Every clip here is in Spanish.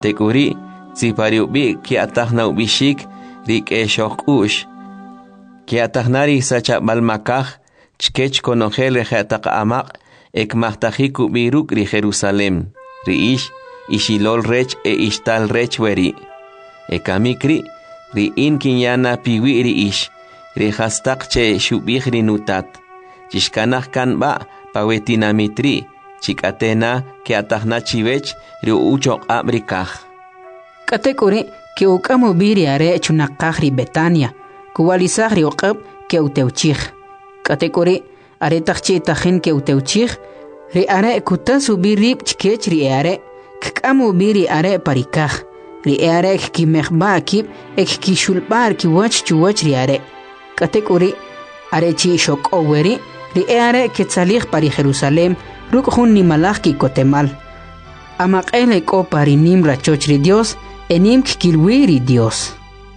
Tekuri zipariubi ki atahna ubishik rik eshok ki atahnari sacha balmakaj chkech konogel rejatak amaq ekmahtajik ubiruk ri Jerusalem riish ishilol rech ishtal rech weri ekamikri ri inkinyana piwi riish ri hastak che shubih ri nutat chishkanaj kanba pawetinamitri chikatena ki atahna chivech ri uchok abrikaj katekuri ki ukamu biri are chunaqaj ri Betania kuwalisaj ri uqab ki utewchij katekuri are taqchi tajin ki utewchij ri are kutasu birib chkech ri are kkamu biri are parikaj ri are ki mehba kib ek ki shulbar ki wach chuwach ri are katekuri are chi shok oweri ri are ki tsalij pari Jerusalem ruk jun nimalaj ki kotemal amaqele ko pari nim rachoch ri Dios enim kilwi ri Dios.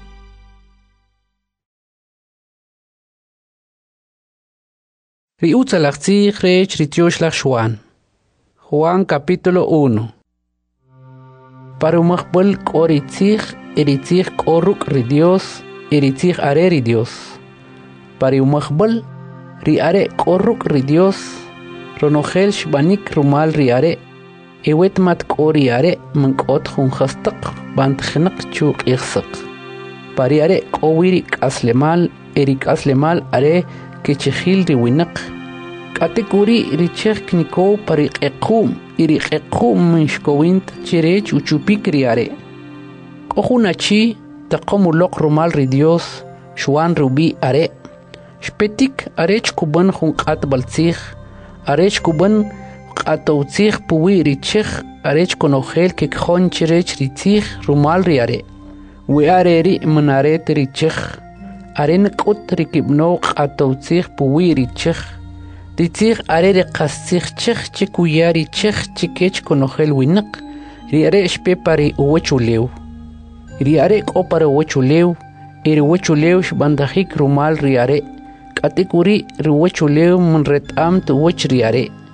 Riutza lachtzich rech ritiosh lach Juan capítulo 1. Parumachbol koritzich eritzich koruk ri Dios eritzich are ri Dios. Parumachbol ri are koruk ri Dios ronogel shbanik rumal ri are ewet mat kori are mankot jun khastaq bant khnaq chuq ikhsaq. Pari are kowiri kaslemal erik aslemal are kechihil ri winaq katekuri richech kniko pari qequm iri qequm mishkowint chirech uchupik ri are kohunachi taqomu loq rumal ri Dios shwan rubi are shpetik arech kuban jun qat baltzich arech kuban qatowtzich puwi richech arech konogel kekjon chirech ritzich rumal ri are wi are ri manaret richech aren qut rikibno qatowtzich puwi richech ritzich are ri qaschich chech chikuyari chech chikech konogel winaq ri are shpe pari uwachulew ri are qopara uwachulew iri uwachulew shbandajik rumal ri are katikuri ri uwachulew munretam tuwach ri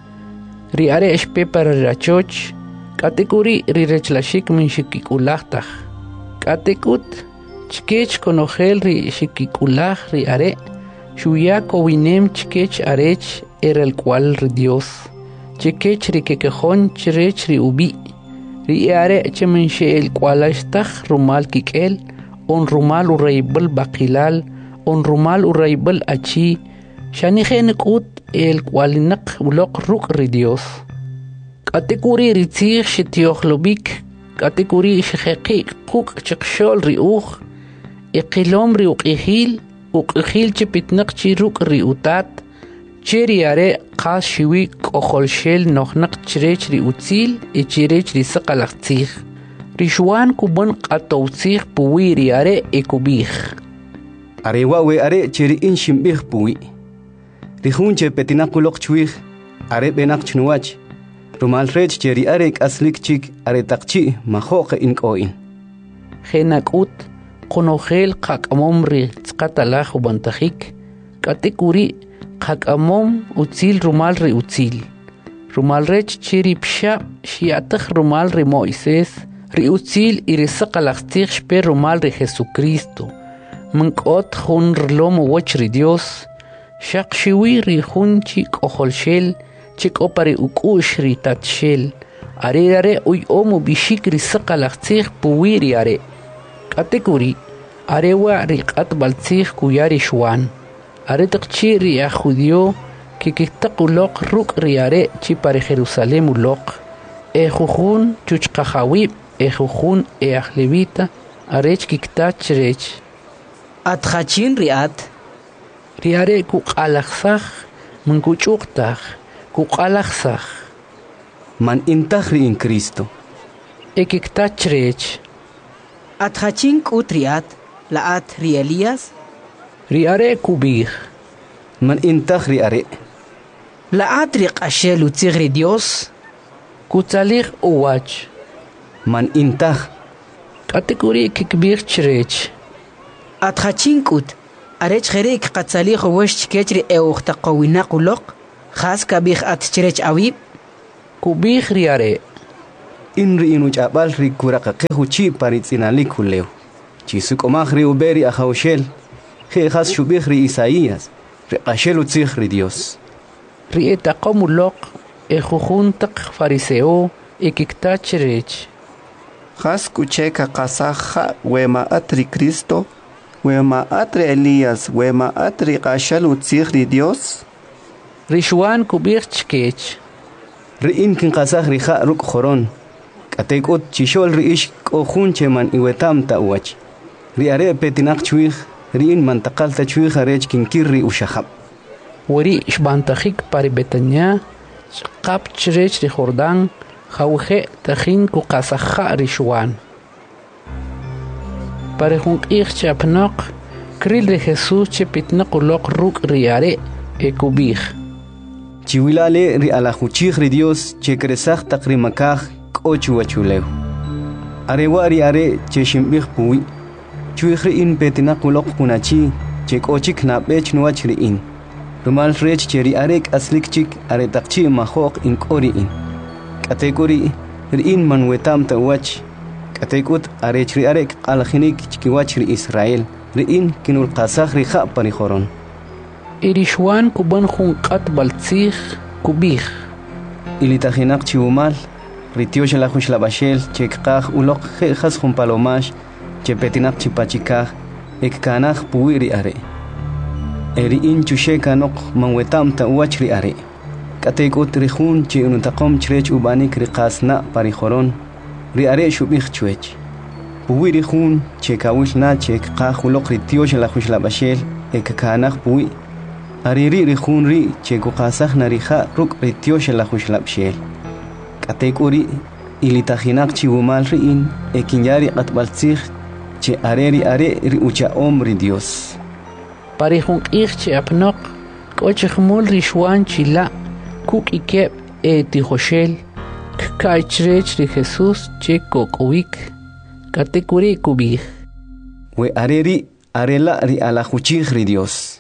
are shpe para rachoch katikuri ri rechlashik min shikikulajtaj katikut chkech konogel ri shikikulaj ri are shuya kowinem chkech arech era el cual ri Dios chkech ri kekejon chirech ri ubi ri are chemenche el cual ashtaj rumal kikel on rumal uraybel baqilal on rumal uraybel achi shanijen kut el cual naq uloq ruk ri Dios katikuri ri tzich shitiohlobik katikuri shjeqi quk chqshol ri iqilom ri uqihil chipitnaq chi ruk ri utat chiri are qas shiwi qojolshel nohnaq chirech ri utzil chirech ri saqalaqtzij ri shwan kubon qatowtzij puwi ri are ekubij are wawe are chiri inshimbij puwi ri junche petinaquloq chwij are benaq chnuwach rumal rech chiri are aslik chik are taqchi majoq inqoin jenakut konogel qaqamom ri tzqatalaj ubantajik katikuri qaqamom utzil rumal ri utzil rumal rech chiri psha shiataj rumal ri Moisés ri utzil iri saqalaqtzij shpe rumal ri Jesucristo mankot jun rlom wach ri Dios shaq shiwi ri jun chi qojolshel chikopari ukush ri tatshel are uy omu bishik ri saqalaqtzij puwi ri are katikuri arewa ri qat baltzij kuyari shwan are taqchi ri a judio kiktaquloq ruk ri are chi pari Jerusalem uloq jujun chuchqajawib jujun ahlevita arech kiktach rech atjachin riat ri are ku qalaqsaj munkuchuqtaj ku qalaqsaj man intaj ri in Cristo kiktach rech atjachin kutriat laat ri Elías ri are kubij man intaj ri are laat ri qashel utzig ri Dios kutzalig uwach man intaj katikuri kikbij chirech atjachin kut arech kherek qatzalig wash chkechri euqta qawina quloq khas kabij at chirech awib kubij ri are inri inu chabal ri kuraqaqehu chi paritsinalik huleu chisuk omagri uberi ahaushel khas shubih ri Isaías ri qashelu tsikh ri Dios ri etaqomulok ejujuntaq fariseo ekiktachrech khas kucheka qasaja wema atri Cristo wema atri Elías wema atri qashelu tsikh ri Dios Rishwan kubirchkech ri inkin qasaj ri kha ruk khoron katekot chishol ri ish qojun cheman iwetam tawach ri are petinaq chwih ri in mantaqal ta chwih arech kinkirri ushahab wari shbantakhik pari Betania qap chrech ri Jordan khawje takhin ku qasaja Rishwan pare junk ich chapnaq kril ri Jesus chepitnaq uloq ruk ri are ekubih chiwilale ri alajuchih ri Dios che kresaj taqrimakaj k'ochu wachuleu arewa ri are che shimbij puwi chwih ri in petinaq uloq kunachi che k'ochik nab'ech nuwach ri in rumal rech che ri are k'aslik chik are taqchi majoq in k'ori in k'atekuri ri in manwetam tawach k'atekut are ri are q'aljinik chkiwach ri Israel ri in kinul qasaj ri ja pari joron Irishwan kuban junqat baltzig kubih ilitajinak chiumal ritiosh la jush la bashel chekqaj uloq khas jun palomash che petinak chipachikaj ekkanaj puwiri are eri in chusheka noq manwetam ta wachri are katekut rihun chi untaqom chrech ubanik riqasna parijoron ri are shubih chwech puwiri jun chekawil na chekqaj uloq ritiosh la jush la bashel ekkanaj puwi ariri rihun ri cheko qasaj narija ruk ritiosh la jush la bashel katekuri ilitajinak chiwumal ri in ekinyari qatbaltzig che areri are ri ucha omri Dios pari junk ich apnoq kochmol Rishwan chila kuk ikeb tijoshel kaitrech ri Jesus che kokowik katekuri kubih we areri arela ri alajuchig ri Dios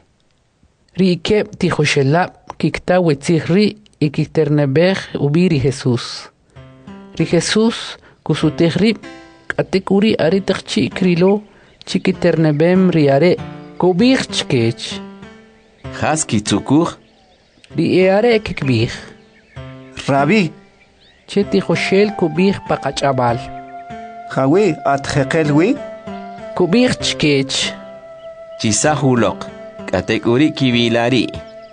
ri ikeb tijoshela kikta wetzigri ikiternebej ubiri Jesus ri Jesus kusutegri katekuri are taqchi krilo chikiternebem ri are kubih chkech Haski tzukuj ri are kikbih Rabbi che tijoshel kubih paqachabal Jawi atjekelwi kubih chkech Chisahuloq katekuri kibilari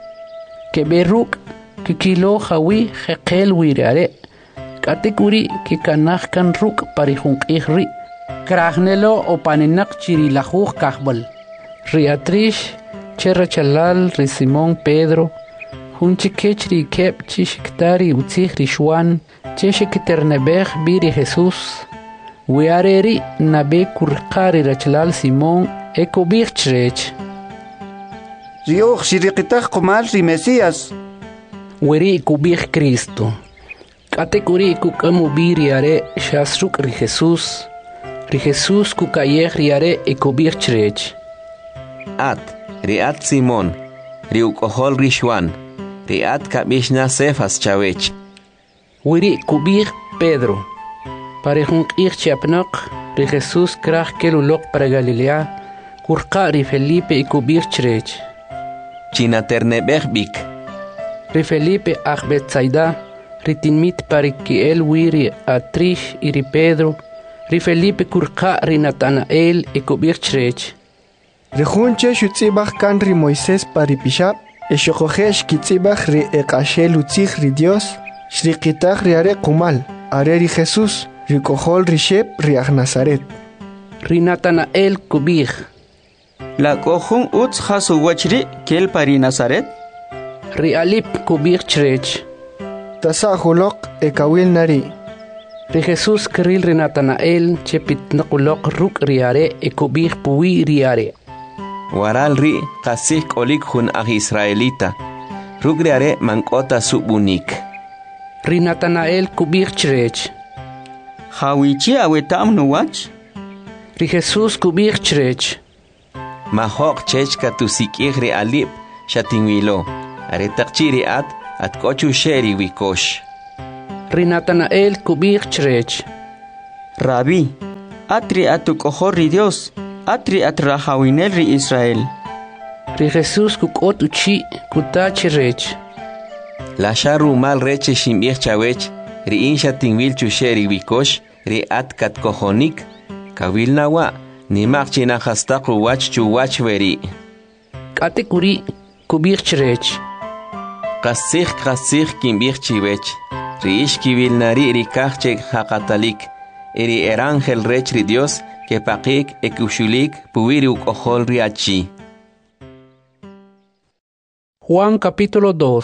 keberuk kikilo jawi jekel wirare katekuri kikanaj kan ruk parijunk ihri krahnelo opanenak chirilajuj kahbal riatrish cherachalal ri Simón Pedro hunchikech ri kep chishiktari utzig Rishwan cheshikiternebej biri Jesus wiareri nabe kurqari rachalal Simón ekobich chrech Rioch shiriqitaj qumal ri Mesías weri kubih Cristo katekuri kukamu biri are shasruk ri Jesus kukayej ri are ekobih chrech riat Simón riukohol Rishwan riat kabishna Cefas chawech weri kubih Pedro parejunk ich chapnaq ri Jesus kraj keluloq para Galilea kurqa ri Felipe ekobih chrech Chinaternebej bik ri Felipe Betsaida ri tinmit parikiel wiri atrish iri Pedro ri Felipe kurqa ri Natanael ekobih chrech Rejunche shutzibach kan ri Moisés paripishab eshokojesh kitzibach ri eqashel utzig ri Dios shriqitach ri are kumal are ri Jesus ri kohol ri shep ri Nazaret ri Natanael kubih La kohun utz hasu wachri kel pari Nazaret ri Alip kubih chrech tasahuloq ekawil nari ri Jesus kril ri Natanael chepitnaquloq ruk ri are ekobih puwi ri are waral ri qasih k'olik jun aj Israelita ruk ri are mank'ota subunik ri Natanael kubih chrech Jawichi awetam nuwach ri Jesus kubih chrech majoq chechka tusik'ij ri Alip shatinwilo are taqchi riat at k'ochu sheri wikosh ri Natanael kubik chrech. Rabí, atri atukojo ri Dios, atri atrahawinel ri Israel. Ri Jesús kukot uchi kuta chrech. La sharu mal reche shimbich chawech, ri insha tingwil chusheri bikosh, ri atkat kojonik, kawil nawa, ni makchina hastaqu wach chu wach veri. Kate kuri kubik chrech. Qasih kimbich chiwech, ri ish kiwil nari ri kachche hakatalik, ri erangel rech ri Dios, que paqik ekushulik puwiri ukohol ri achi. Juan capítulo 2.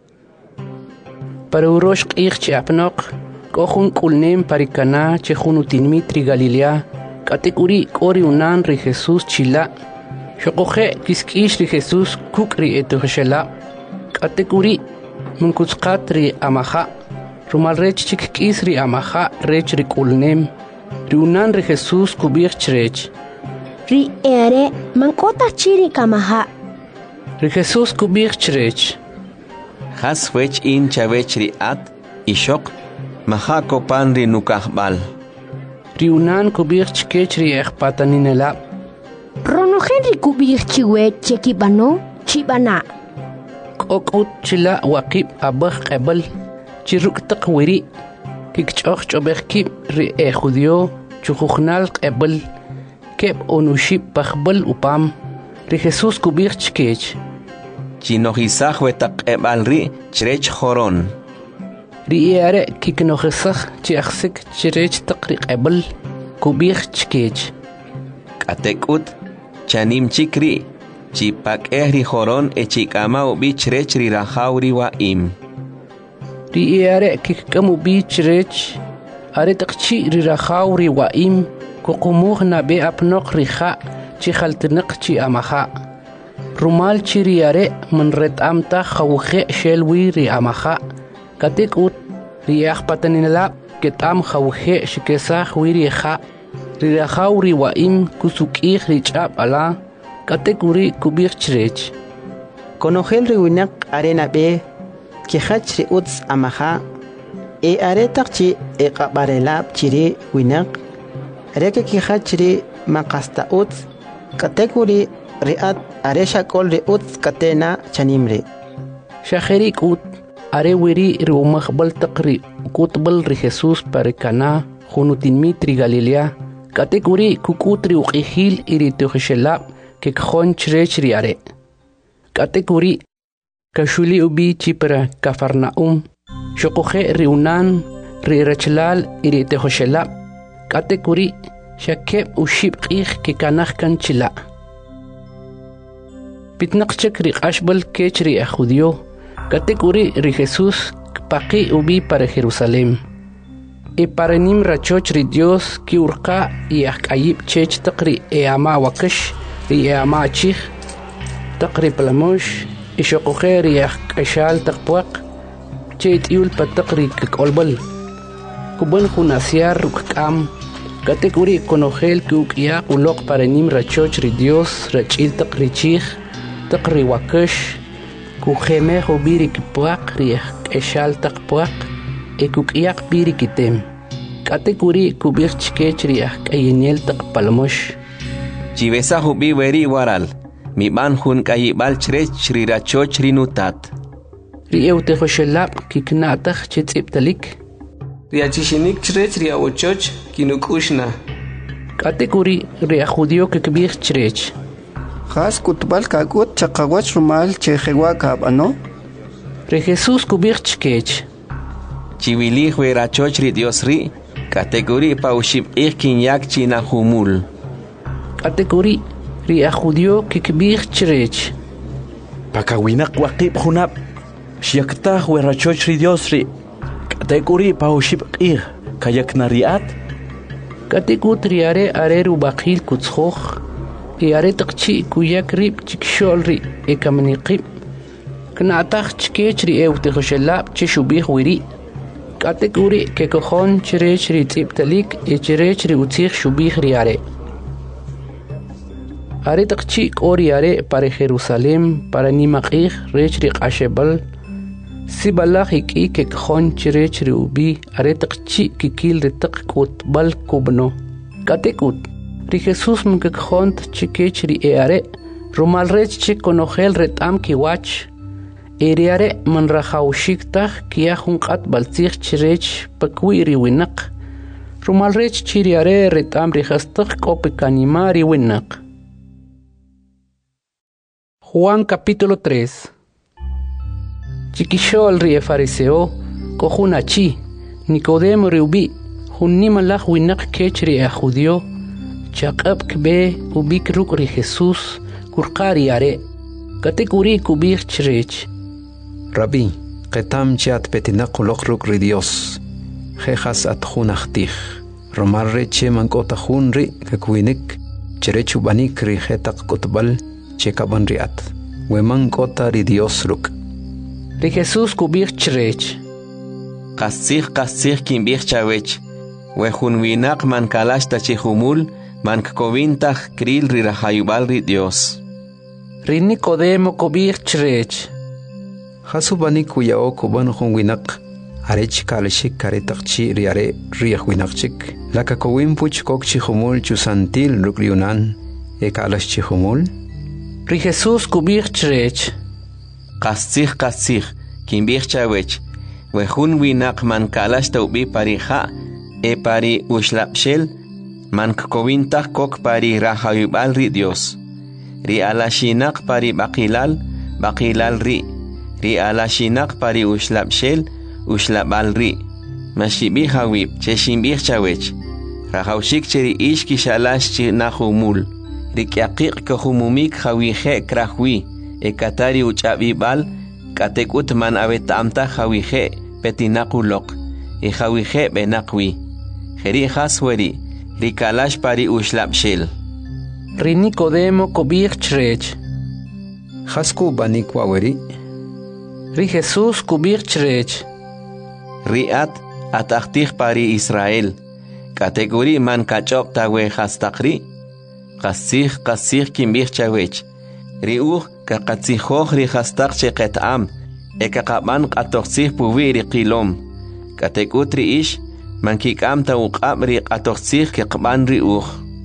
Para urosh q'ich apnok, kohun kulnem parikana chejunutin mitri Galilea, katekuri kori unan ri Jesús chila, shokoje kiskish ri Jesús kukri etuhshela, katekuri munkutsqat ri amaja, rumal rech chikkis ri amaja rech ri kulnem, ri unan ri Jesús kubich chrech. Ri ere mankota chiri kamaha. Ri Jesús kubich chrech. Has wech in chavech ri at, ishok, maha kopan ri nukahbal. Ri unan kubich chkech ri ekpataninela. Rono Henry kubich chiwe chekibano chibana. Kokut chila wakib abah qebel, chiruk taqwiri, kikchoch chobekib ri judio, chukukhnal qebel, keb onushib pachbel upam, ri Jesús kubich chkech. Chinohisaj wetak ebal ri chrech joron. Ri ere kiknohisaj chiaxik chrech taqri qebel, kubich chkech. Katekut, chanim chikri, chipak ri joron echikama ubi chrech ri rajauri wa im. Ri ere kikamu bi chrech, are taqchi ri rajauri wa im, kukumuh na be apnok riha, chichaltinak chi amaha. Rumal chiri are manret amta khawkhe shelwi ri amaha, katekut ri akpataninala ketam khawkhe shikesah wiri kha, ri rajauri wa im kusukih ri chab ala, katekuri kubich chrech. Konogel ri winak arena be, kihach ri uts amaha, are takchi kabarelab chiri winak, reke kihach ri makasta uts, katekuri riat aresha kol ri uts katena chanimre. Shaherik ut, are wiri ri umakhbal taqri, kutbal ri Jesús parikana, junutin mitri Galilea, katekuri kukutri uqihil iri tuhshelab, que kjon chrech ri are. Katekuri kashuli ubi chipra Cafarnaum, shokoje ri unan ri rachlal iri tehoshelab. Katekuri shakeb ushib qih que kanach kan chila. Pitnaqchek ri ashbal kech ri judio. Katekuri ri Jesús paqi ubi para Jerusalem. E para nim rachoch ri Dios ki urqa y akayib chech taqri e ama wakash ri e ama chih taqri palamosh e shokoje ri akashal taqpuaq chet iul pataqri kolbal kuban khunasiar rukam katekuri konogel ki ukia ulok para nim rachoch ri Dios rachil taqri chih taqri wakash kujeme hobiri kipuaq ri akashal taqpuaq e kukiak biri kitem. Katekuri kubich chkech ri akayeniel taqpalmosh. Chivesa hubi weri waral, mi ban hun kayibal chrech ri rachoch ri nutat. Ri eutehoshelab kiknatach chetziptalik. Ri achishinik chrech ri awochoch kinukushna. Katekuri ri ajudio kikbich chrech. Khas kutbal kakut chaqawach rumal chejewa kabano. Ri Jesús kubich chkech. Chivilih we rachoch ri Dios ri, kategori paushib kinyak china humul. Kategori ri ajudio kikbich chrech. Pakawinak waqib hunab, shiaktah we rachoch ri Dios ri, kategori paushib kayak nariat. Kategut ri are rubakil kutzhoch, e are taqchi kuyak rib chikshol ri e kamaniqib. Knatach chkech ri eutehoshelab chishubih wiri. Kategori que cojon chrech ri tziptalik e chrech ri utzich shubih ri are. Are taqchi ori are para Jerusalem para nimaqih rech ri qashebal si balak iki ke khon chirech ri ubi are taqchi kikil ri taqkut bal kubno katekut ri Jesus mke khon chikech ri are rumal rech chikonogel retam kiwach eriare man rahaushikta kia hunqat baltzig chirech pakwi ri winaq rumal rech chiriare retam ri khastaq kopikanimari winaq. Juan capítulo 3. Chiquishol rie fariseo, cojunachi, Nicodemo riubi, junimalach winak kechri a judío, chakab kbe ubik ruk ri Jesús, kurqari are, katekuri kubir chrech. Rabbi, qetam chat petinak ulok ruk ri Dios, jejas at junachtich, romar reche mankota junri, kakwinik, cherechu banik ri jetak kotbal, chekaban riat, weman kota ri Dios ruk. Ri Jesús kubir chrech. Qasig kimbir chawech. Wejun winak man kalashta chihumul, man kovintach kril ri rahayubal ri Dios. Ri Nicodemo kubir chrech. Hasubani kuyao kuban hun winak, arech kalashik karetakchi ri are riach winakchik, laka kowin puch kok chihumul chusantil ruk riunan, kalash chihumul. Ri Jesús kubir chrech. Qasig kimbir chawech. Wejun winak man kalashta ubi parija, pari ushlapshel, man kovintach kok pari rahayubal ri Dios. Ri alashinak pari bakilal ri. Ri alashinak pari ushlapshel, ushlabal ri. Mashibi hawib, cheshimbir chawech. Rahaushik cheri ish kishalash chi nahumul. Ri kiaqiq kahumumik hawihe krahwi. Ekatari uchabibal, katekut man abetamta hawihe, petinakulok. Hawihe benakwi. Jeri hasweri, ri kalash pari ushlapshel. Ri Nicodemo kubir chrech. Hasku banik waweri. Ri Jesús kubir chrech. Riat atachtich pari Israel. Kategori man kachop tawe hastakri. Qasig kimbir chawech. Riuch kaqatsijoch ri hastak cheqetam. Ekaqaban qatoqsig puwi ri qilom. Katekut ri ish man kikam ta uqab ri qatoqsig keqban riuch.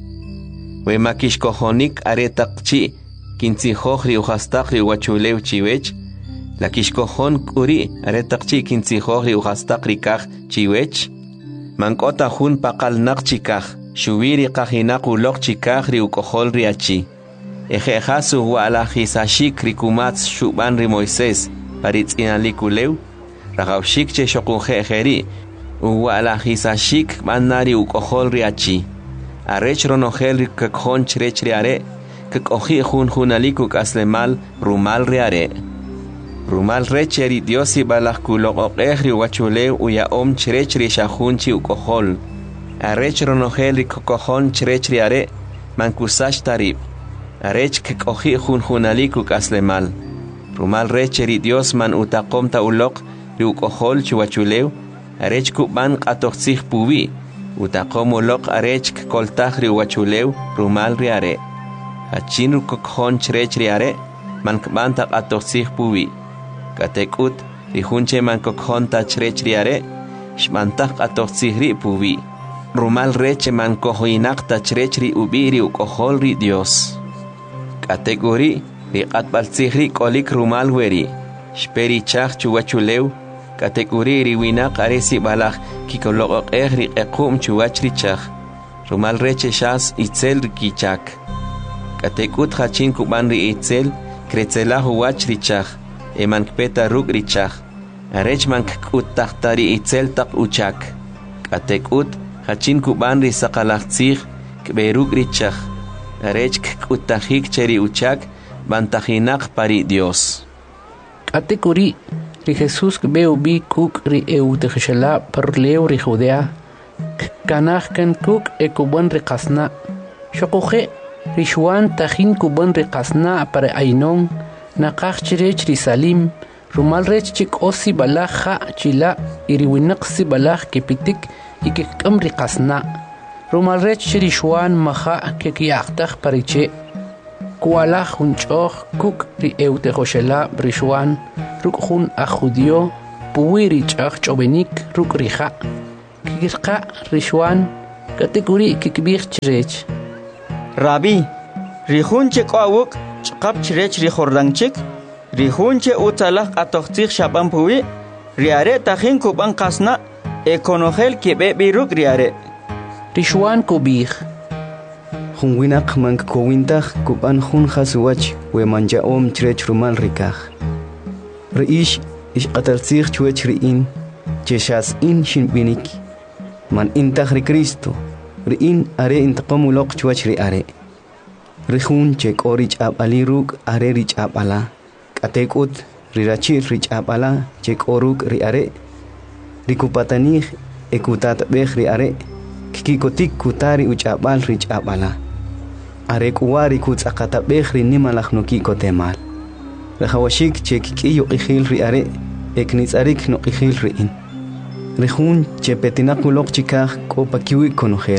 We makishkojonik aretaqchi kintsijoch ri uhastak ri wachulew chiwech. La kishkojon kuri aretaqchi kintsijoch ri uhastak ri kaj chiwech. Mankota jun paqal naqchikaj. Shubiri qahinaq ulok chikaj ri ukojol ri achi. Ejejasu wala jisashik ri kumats shuban ri Moisés paritz'inalikulew. Rajawshik che shokunje ejeri. Wala jisashik manari ukojol ri achi. Arech ronogel ri kakjon chrech ri are. Kakoji junaliku kaslemal rumal ri are. Rumal reche ri Diosi balaj kulok oqej ri wachulew uyaom chrech ri shahunchi ukojol. Arech ronogel ri kokojon chrech ri are. Mankusash tarib. Arech kakoji junaliku kaslemal. Rumal reche ri Dios man utaqom ta ulok ri ukojol chuwachulew. Arech kuban qatoqsig puwi. Utaqom ulok arech koltaj ri wachulew rumal ri are. Hachin kokjon chrech ri are. Man kban ta qatoqsig puwi. Katekut ri junche man kokjon ta chrech ri are. Shmantaj qatoqsig ri puwi. Rumal reche man kojinak ta chrech ri ubi ri ukojol ri Dios. Kategori ri qatbaltzig ri kolik rumal weri. Shperi chaj chuwachulew. Kategori ri winak aresi balaj kikolok ri equm chuwach ri chaj. Rumal reche shas itzel ri kichak. Katekut hachin kuban ri itzel kretzela huwach ri chaj. Eman kpeta ruk ri chaj. Arech man kut tahtari itzel tak uchak. Katekut hachin kuban ri sakalachtzig kberuk ri chaj. Arech kut tajik cheri uchak bantajinak pari Dios. Katekuri ri Jesús kbe ubi kuk ri eutejela parleu ri Judea. Kanaj kan kuk kuban ri qasna. Shokuje ri Juan tajin kuban ri qasna para Ainon. Naqaj chirech ri Salim. Rumal rech chik osi balaja chila iri winaqsi balaj kepitik ikikam ri qasna. Rumal rech chiri Juan maja kekiaqtaj pariche. Kualaj unchoj kuk ri eutejoshela ri Juan. ruk jun a judío puwiri ch'aj ch'obenik ruk rija kikirqa rishwan katekuri kikbij chirech Rabbi, rijunche k'awuk ch'qap chirech rijordangchik rijunche utzalaj q'atoqtzij xab'an puwi riare tajin kub'an qasna ekonojel kib'ebi ruk riare rishwan kubij Jun winak mank kowintaj kub'an jun jasuwach we manja'om chirech rumal rikaj Ri'ish ixqataltzij chwech ri'in chexas in xinb'inik man intaj ri Cristo ri'in are intaqom uloq chwach ri are rijun che k'o rich'ab'ali ruk' are rich'ab'ala k'atek'ut rirachil rich'ab'ala che k'o ruk' ri are rikupatanij ekutatb'ej ri are kikikotik kutari uch'ab'al rich'ab'ala are k'uwa rikutz'aqatab'ej ri nimalaj nukikotemal rajawashik che kik'iy uq'ijil ri are eknitz'arik nuq'ijil ri'in rijun che petinaq uloq chikaj k'o pakiwi konojel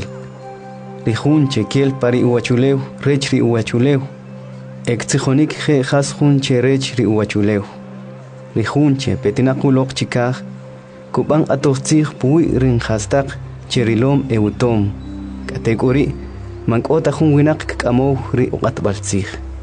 rijun che kel pari uwachulew rech ri uwachulew ektzijonik je jas jun che rech ri uwachulew rijun che petinaq uloq chikaj kub'an q'atojtzij puwi rin jastaq che rilom ewutom k'atek'uri man k'ota jun winaq k'amow ri uq'atb'altzij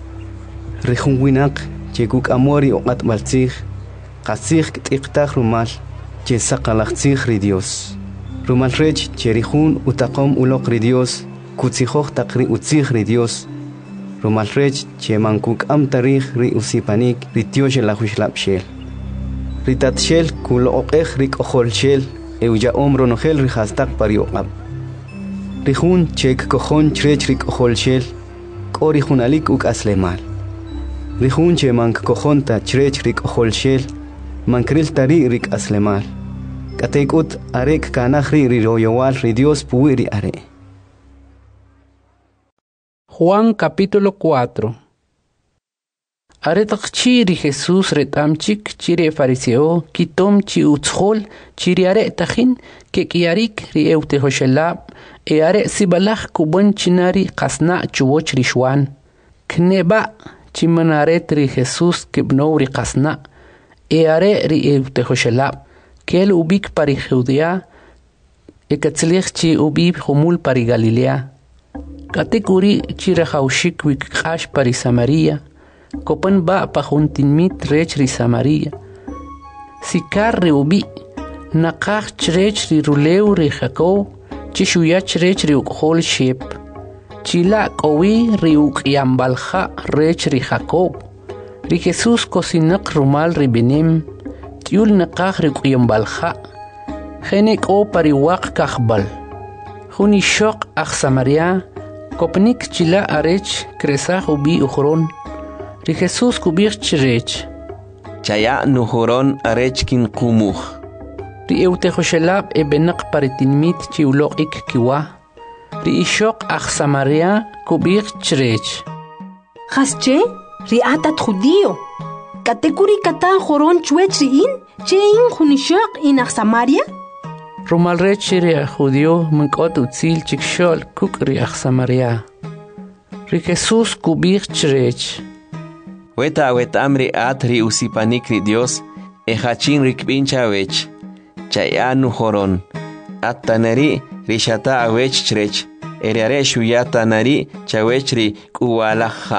rijun winaq che kuk'amow ri uq'atb'altzij qatzij kt'iqtaj rumal che saqalajtzij ri Dios rumal rech che rijun utaqom uloq ri Dios kutzijoj taq ri utzij ri Dios rumal rech che man kuk'am tarij ri usipanik ri tyox lajuxlab'xel ri tatxel kuloq'ej ri k'ojolxel ewya'om ronojel ri jastaq pari uq'ab' rijun che kkojon chirech ri k'ojolxel k'o ri junalik uk'aslemal rijun che man kkojonta chirech ri k'ojolxel man kril tari ri k'aslemal k'atek'ut are kkanaj ri royowal ri Dios puwi ri are Juan capítulo 4 Aretaq chiri Jesús retamchik chiri fariseo kitom chi utzhol chiri are tajin ke kiarik ri eutehoshelab are sibalaj kubon chinari qasna chuwoch rishwan kneba chimanaret ri Jesús kibno ri qasna are ri eutehoshelab kel ubik pari Judea ekatzlich chi ubib humul pari Galilea katekuri chiri haushik wik qash pari Samaria kopan ba pajuntinmit rech ri Samaria sikar ri ubi naqaj chrech ri rulew ri Jacob chishuyach rech ri uqhol shep chila qowi ri uqyambalja rech ri Jacob ri Jesús kosinaq rumal ri benem tiul naqaj ri uqyambalja jene qo pari waq kajbal juni shoq aj Samaria kopnik chila arech kresaj ubi ukhron ri Jesús kubij chirech chaya nuhuron arech kin qumuj ri eutehoshelab ebenaq paritinmit chiuloqik kiwa ri ishoq aj Samaria kubij chirech Jasche ri atat judío katekuri kata joron chwech ri'in che in junishaq in aj Samaria rumal rech ri judío mank'ot utzil chikshol kuk ri aj Samaria ri Jesús kubij chirech Weta amri atri usipanik ri Dios ejachin rikbincha wech chaya nuhoron attanari rishata awech chrech eriare shuyata nari chawech ri kuwalaja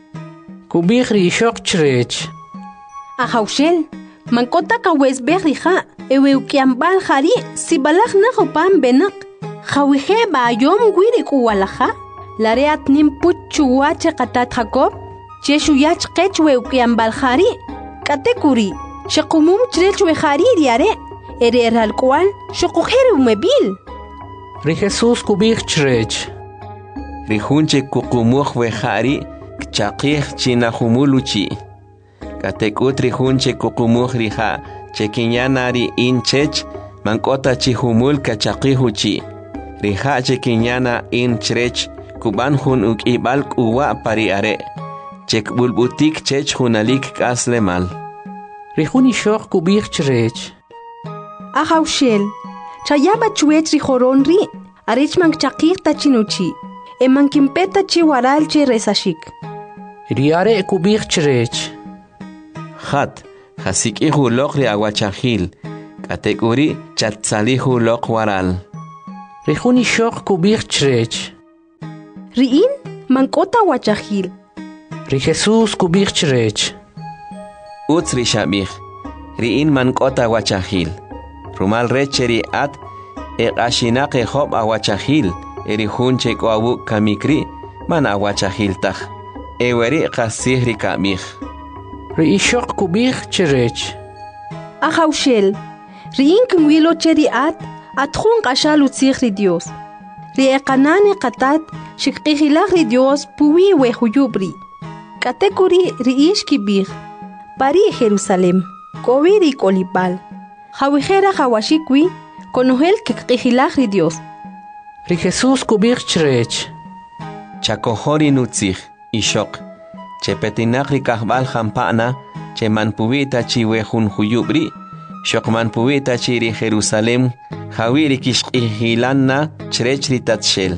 kubij ri shoq chrech Ajaushel mankota kawes berija eweukiambal jari sibalaj najopan benak jawije ba yom wiri kuwalaja lareat nimpuch chuwache qatat Jacob cheshuyach qechwe ukiambal jari katekuri shaqumum chrechwe jari riare ereral kwal shoqojeru mebil ri Jesús kubij chrech ri junche kuqumuj we jari kchaqij chinajumuluchi katekut ri junche kuqumuj rija chekinyanari inchech mankota chihumul kachaqijuchi rija chekinyana in chrech kuban jun ukibal kuwa pari are chek bulbutik chech hunalik kaslemal rijuni shoq kubij chrech Ajaushel chayaba chwech ri joron ri arech man chaqir tachinuchi eman kimpeta chi waral chi resashik riare kubij chrech Hat Hasiki hulok ri aguachahil. Katekuri chatsali hulok waral. Rihuni shok kubir chrech. Riin mankota wachahil. Ri Jesus kubir chrech. Uts ri shabih. Riin mankota wachahil. Rumal recheri at ashinak hob awachahil. Eri hunche ko awu kamikri man awachahil tach. Eweri qasih ri kabih. Ri shok kubir chrech. Ahaushel. Riin kumwilo cheri atkhun qashal utzikh ri Dios. Ri eqanani qatat shikqihilak ri Dios puwi we huyubri. Katekuri ri ishkibir. Pari Jerusalem. Koviri kolipal. Hawihera hawashikwi konohel kikqihilak ri Dios. Ri Jesus kubir chrech. Chakohori nutzikh ishok. Chepetinak ri kahbal hampana. Che manpuita chiwe hun huyubri. Shokman puita chiri Jerusalem, Hawiri kishqihilanna chrechri tatshel.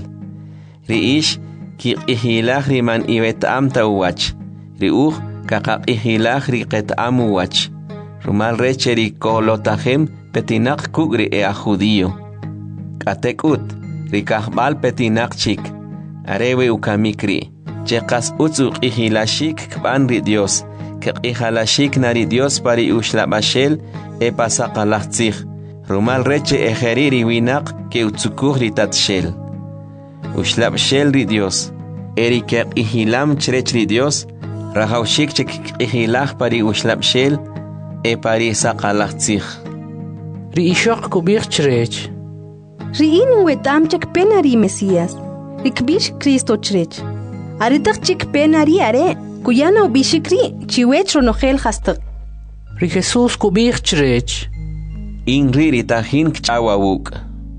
Riish kiqihilach riman iwet amta uwach. Riuch kakaqihilach riqet amuwach. Rumal recheri kolotahem petinak kugri ea judío. Katekut rikahbal petinak chik. Arewe ukamikri. Chekas utzuk ihilashik kban ri Dios. Kiqihalashik nari Dios pari ushlabashel. E pasa qalachtzich. Rumal reche ejeriri winak ke utzukuh ri tatshel. Ushlab shel ri Dios. Eri kek ihilam chrech ri Dios. Rahaushik chek ihilach pari ushlab shel. E pari saqalachtzich. Ri ishok kubir chrech. Riin wetam chek penari Mesías. Rikbish Cristo chrech. Aritak chik penari are. Kuyana ubishikri chiwech ronohel hastak. Ri Jesus kubir chrech. Inriri tahin kchawawuk.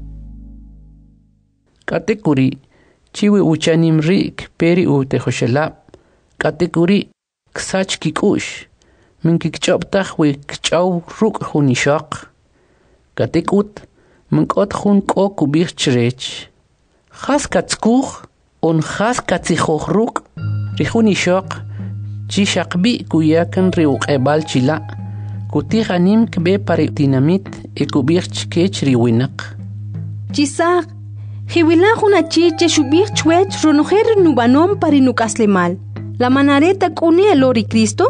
Katekuri chiwi uchanim rik peri utehoshelab. Katekuri ksach kikush. Min kikchoptach we kchaw ruk hunishak. Katekut minkot hun ko kubir chrech. Khas katskuch on khas katsichoch ruk. Ri hunishak chi shaqbi kuyakan ri uqebal chila. Kutihanim kbe pari dinamit e kubir chkech riwinak. Chisak, hiwilahuna chiche shubir chwech ronoher nubanom pari nukaslemal. La manareta kune elori Cristo?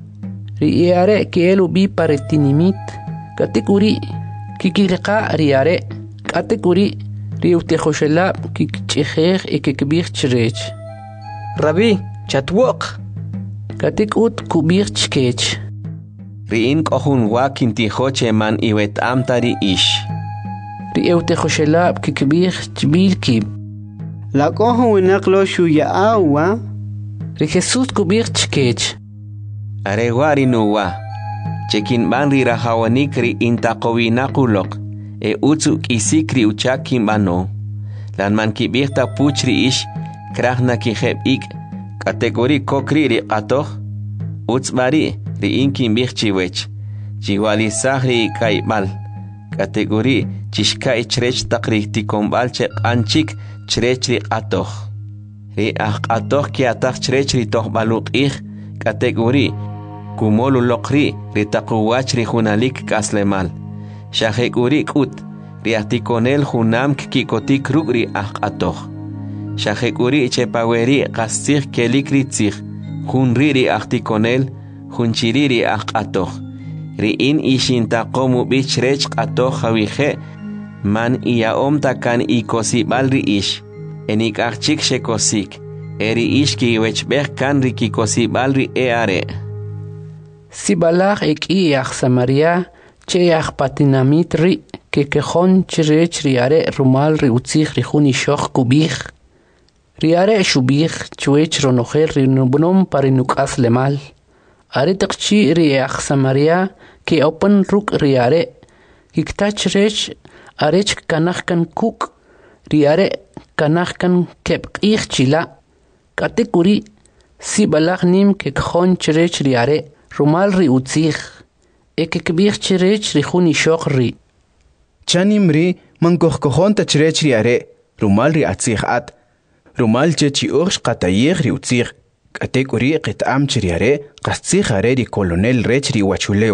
Riare ke elu bi pari dinamit. Katekuri kikilqa riare. Katekuri riutejoshela kikchejej e kikbir chrech. Rabbi, chatwok. Katekut kubir chkech. Riin kohun wakin tijoche man iwet amtari ish. Ri eutejoshelab kikbir chbil kib. La kohun winaklo shuya awa. Ri Jesus kubir chkech. Arewari nuwa. Chekin ban ri rahawanik ri intaqowinakulok. E utzuk isikri uchakin bano. Lan man kibirta puchri ish. Krahna kijeb ik. Kategori kokri ri qatoh. Utzbari. Riin kimbih chiwech. Chiwalisah ri kaibal. Kategori chishka ichrech takri tikombal che anchik chrech ri atoh. Ri atoh ki atah chrech ri toh baluk ich. Kategori kumolu lokri ri takuwach ri hunalik kaslemal. Shahekuri kut ri atikonel hunam kikotik ruk ri atoh. Shahekuri chepaweri kasih kelik ri tzich. Hunri ri atikonel Hunchiriri atoh. Riin ishinta komu bichrech atoh hawihe. Man iaom takan ikosibal ri ish. Enik achik shekosik. Eri ish ki wechbech kan ri kikosibal ri eare. Sibalach ek iach Samaria. Cheach patinamit ri. Kekejon chrech riare rumal ri utzich ri hunishoch kubich. Riare shubich chwech ronoher ri nubnom parinukas lemal. Aritakchi riach Samaria ke open ruk riare. Kiktach rech arech kanachkan kuk. Riare kanachkan kep ich chila. Katekuri si balach nim ke khon chrech riare. Rumal ri utzich. Eke kbich chrech ri khuni shokh ri. Chanim ri mankoh kohon ta chrech riare. Rumal ri atzich at. Rumal chechi ursh qatayech ri utzich. Katek uri qitam chiriare qastsig ri colonel rechri wachuleo.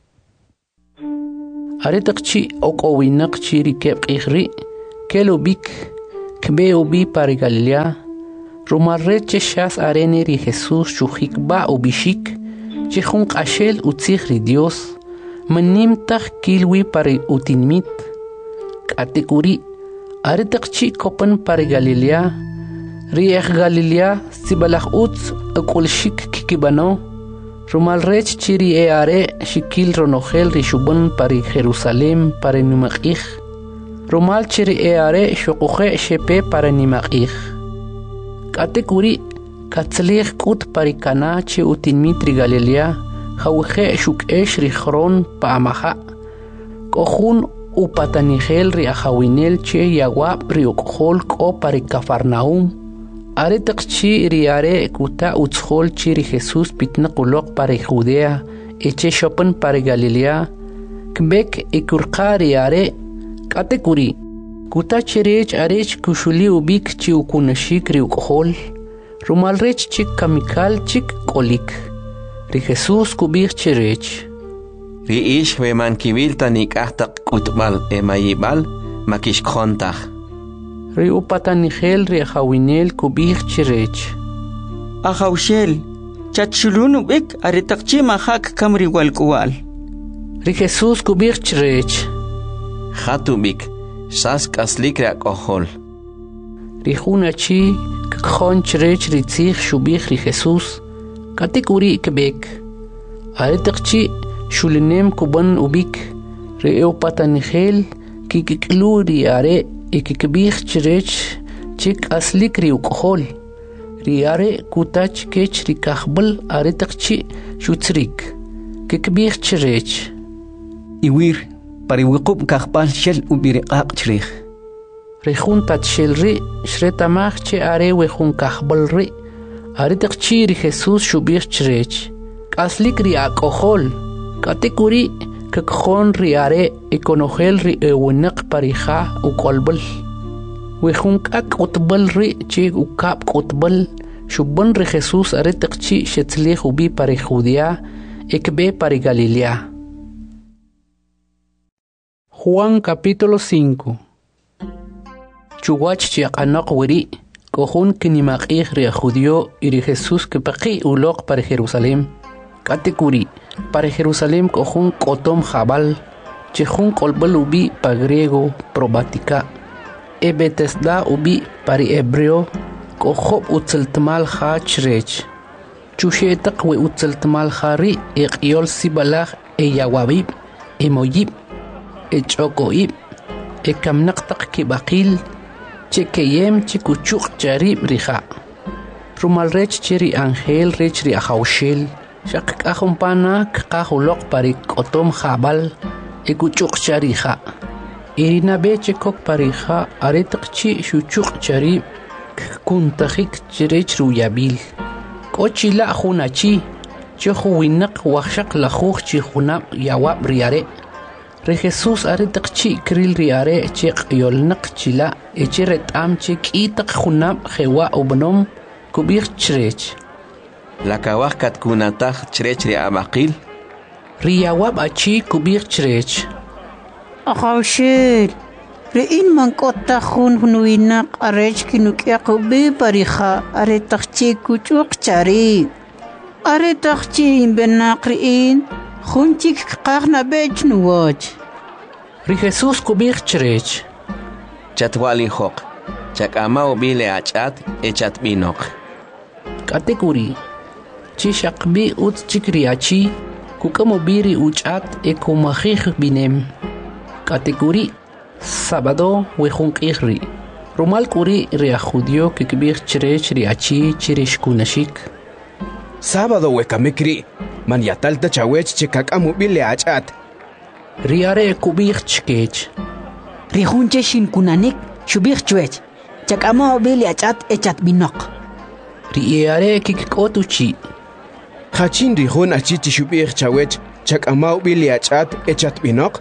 Aretaqchi oqowinaq chiri kebqihri kelo bik kbeo bi para Galilea rumarreche shas arene ri Jesús chujik ba ubishik chihun qashel utzig ri Dios manim tag kilwi para utinmit katekuri aretaqchi kopan para Galilea ri Galilea sibalach utz akulshik kikibano rumalrech chiri are shikil ronogel rishubun para Jerusalem para nimaqih rumal chiri are shoqoje shepe para nimaqih katekuri katzlich kut para kana che utinmitri Galilea khawje shukesh ri khron pa amaha kohun upatanigel ri ahawinel che yawab ri okhol ko para Cafarnaum aretaqchi ri are kuta utzhol chiri Jesús pitna qulok para Judea eche shopan para Galilea kbek ikurqari are katekuri kuta chirech arech kushuli ubik chi ukunashik ri ukhol rumalrech chik kamikal chik kolik ri Jesús kubik chirech ri ish we man kibil tanik ahtaq kutbal emayibal makish khontach ri upatanigel ri hawinel kubik chirech Ahawshel chachulunu bik aretaqchi mahak kamri walkuwal ri Jesús kubik chirech khatubik sas kaslik rak ohol ri hunachi khon chirech ri tsikh shubik ri Jesús katekuri kebek aretaqchi shulinem kuban ubik ri upatanigel kikiklu ri are ikikbih chirech chik aslik ri ukhol ri are kutach kech ri kahbal are taqchi shutsrik kikbih chirech iwir pari wiqub kahbal shel ubiriqaq chirich ri juntat shel ri shretamach che are we jun kahbal ri are taqchi ri Jesús shubih chirech aslik ri akohol katekuri kakkhon ri are ikonogel ri ewnaq parija ukolbal wejun kak utbal ri chi ukap utbal shubban ri Jesús are taqchi shetzlich ubi para Judea ekbe para Galilea. Juan capítulo 5. Chuwach chiaqanaq wiri kohun kinimaqih ri judío y ri Jesús que paqi uloq para Jerusalem katekuri para Jerusalem kohun kotom jabal chehun kolbal ubi pa griego probatica e Betesda ubi para hebreo kohob utzeltmal ha chrech chushetaq we utzeltmal hari e qiyol sibalaj e yawabib e moyib e chokoib e kamnaqtaq kibaqil chekeyem chikuchuq charib riha rumalrech chiri angel rech ri ahawshel shaq kahumpana kahulok pari kotom jabal ekuchuk chariha irina beche kok pariha aretaqchi shuchuk chari kuntajik chirech ruyabil kochila hunachi chohuinaq waqshaq lajuj chi hunab yawab riare re Jesús aretaqchi kril riare cheq yolnaq chila echeret amche kitaq hunab jewa ubnom kubir chirech la kawah kat kunatah chirech ri amaqil riyawab achi kubir chirech Ahawshel rein mankota hun hunuinaq arech kinukyaq be pariha aretaqchi kuchuq chari aretaqchi benaq rein hunchik qaqna bech nuwach ri Jesús kubir chirech chatwali hoq chakama ubile achat echat binoq katekuri chishaqbi ut chikriachi kukamo biri uchat ekumajih binem katekuri sábado wejun qihri rumal kuri ria judío kikbir chirech riachi chirishkunashik sábado wekamikri man yatalta chawech chikakamu bile achat riare kubir chkech rihunche shinkunanik shubir chwech chakamo bili achat echat binoq riare kikkotuchi khachin rihun achichi shubir chawech chakama bile achat echat binoq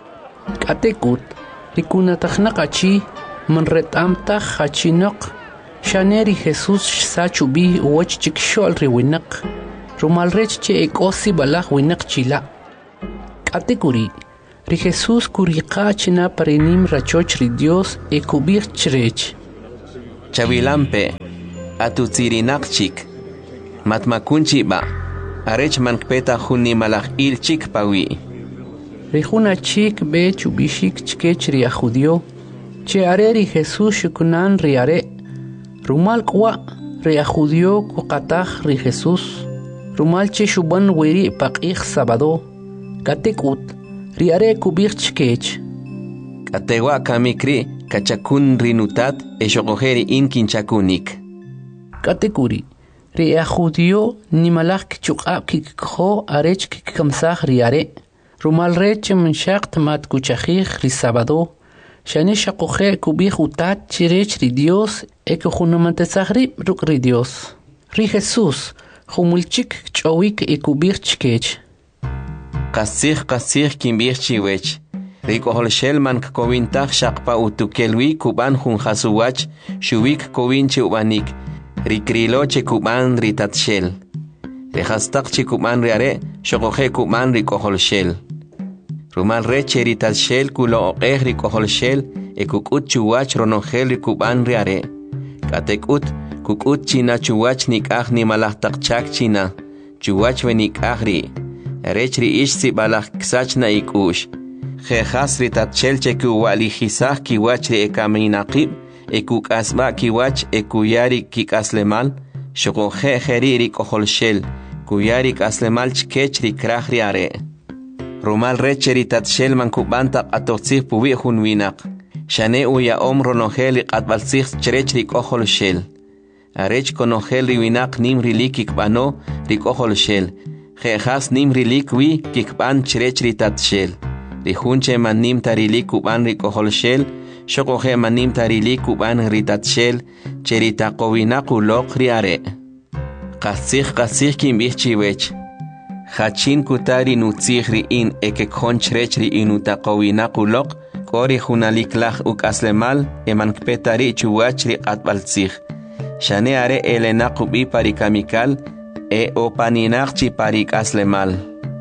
katekut rikunataqnaqachi man retamta khachinoq Shaneri Jesús sachubi uwach chik shol ri winak. Rumal rech che ekosi balak winak chila. Katekuri. Ri Jesús kuriqa china parenim rachoch ri Dios ekubir chrech. Chavilampe atutzirinak chik. Matmakunchi ba. Arech mankpeta junni malak il chik pawi. Rijuna chik be chubishik chkech ri a judio. Che are ri Jesús shukunan ri are. Rumal kwa ri a judio kuqataj ri Jesús. Rumal che shuban weri paqih sabado. Katekut ri are kubir chkech. Katewa kamikri kachakun rinutat eshogoheri inkinchakunik. Katekuri. Ri a judio ni malak chukab kikho arech kikamsaj ri are. Rumal rech menshaq mat kuchajij ri sabado. Shani shakoje kubij utat chirech ri Dios eke junamantesagri ruk ri Dios. Ri Jesús humulchik chowik ekubij chkech. Qasij kimbij chiwech. Ri koholshel man kovintaq shaqpa utukelwi kuban hun hasuwach shuwik kovinchi ubanik. Ri kriloche kuban ri tatshel. Ri hastaq chikuban ri are shokoje kuban ri koholshel. Rumal reche ri tatshel kulo oqej ri koholshel ekukut chuwach ronongel ri kuban ri are. Katekut kukut china chuwach nikaj ni malajtaq chak china. Chuwach venikaj ri. Rech ri ish si balaj ksach na ikush. Jejas ri tatshel che kuwali jisaj kiwach ri ekaminaqib. Ekukasba kiwach ekuyari kikaslemal. Shokoje jeri ri koholshel. Kuyari kaslemal chkech ri kraj ri are. Rumal reche ri tatshel man kubantaq atotzij puwi hun winak. Shane uya ronogel qatbaltzij chrech ri koholshel. Arech konogel ri winak nim ri kikbano ri koholshel. Jejas nim ri wi kikban chrech ri tatshel. Ri hunche man nim tarili kuban ri koholshel. Shokoje man nim tarili kuban ri tatshel. Cherita kowinak ulok ri are. Qasij kimbij chiwech. Hachin kutari nutzihri in ekekon chrechri inutaqowinakulok kori junaliklaj ukaslemal emankpetari chuwachri atbaltzih. Shane are elenaqubi parikamikal opaninaqchi parikaslemal.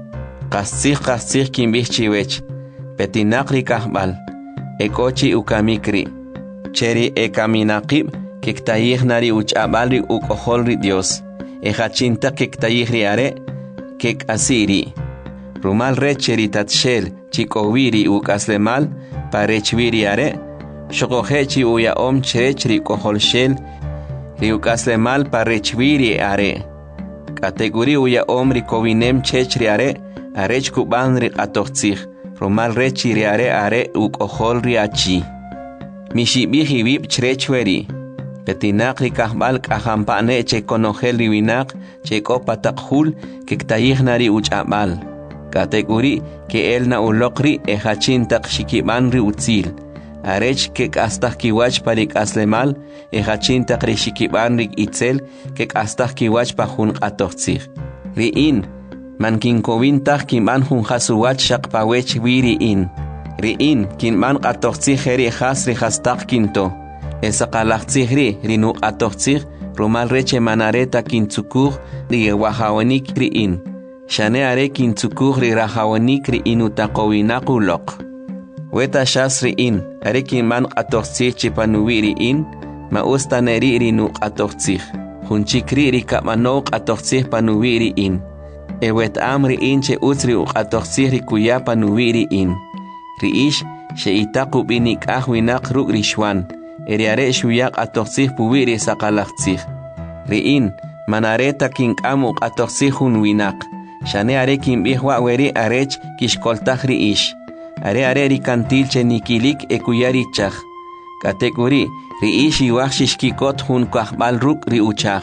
Qasij kimbij chiwech. Petinaqri kahbal. Ekochi ukamikri. Cheri ekaminaqib kektayijnari uch'abalri ukoholri Dios. Hachinta kektayijri are. Kek asiri. Rumal recheri tatshel chikowiri ukaslemal parechviri are. Shokohechi uya chrechri koholshel ri ukaslemal parechviri are. Kategori uya ri kovinem chechri are. Arech kuban ri atochtzih. Rumal rechiri are ukohol ri achi. Mishibiji vip chrechveri. Petinaqri kahbal kahampane che konogel ri winak che kopatakhul kektayijnari uch'abal. Kategori ke elna ulokri hachintaq shikiban ri utzil. Arech ke kastaj kiwach parik aslemal hachintaq ri shikiban ri itzel ke kastaj kiwach pa jun qatoqtzij. Ri in man kinkovintaj kinban jun hasuwach shaqpawech wiri in. Ri in kinban qatoqtzij ri has ri hastaq kinto. Esaqalaqtzijri rinu atoqtzij rumal reche manareta kintzukuj ri wahawanik ri in. Shane are kintzukuj ri rahawanik ri inutaqowinaquloq. Weta shas ri in are kinman atoqtzij chipanuwi ri in ma ustaneri rinu atoqtzij. Junchikri ri kapanoq atoqtzij panuwi ri in. Ewet am ri in che utzri atoqtzij ri kuya panuwi ri in. Ri ish she itaqu binik ahwinak ruk ri shwan. Eriare shuyak atoqtzij puwiri saqalaqtzij. Riin manareta kinkamu atoqtzij hun winak. Shane are kinbij waweri arech kishkoltaj ri ish. Are ri kantil che nikilik ekuyari chaj. Katekuri ri ish iwaj shishkikot hun kahbal ruk ri uchaj.